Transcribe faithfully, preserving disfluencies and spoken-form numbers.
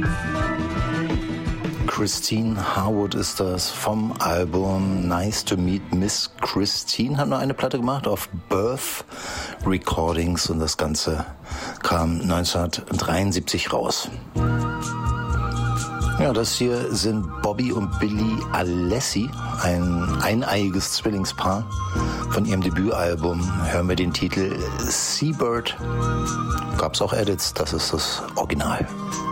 Christine Harwood ist das vom Album Nice to Meet Miss Christine. Hat nur eine Platte gemacht auf Birth Recordings und das Ganze kam neunzehnhundertdreiundsiebzig raus. Ja, das hier sind Bobby und Billy Alessi, ein eineiiges Zwillingspaar. Von ihrem Debütalbum hören wir den Titel Seabird. Gab's auch Edits, das ist das Original.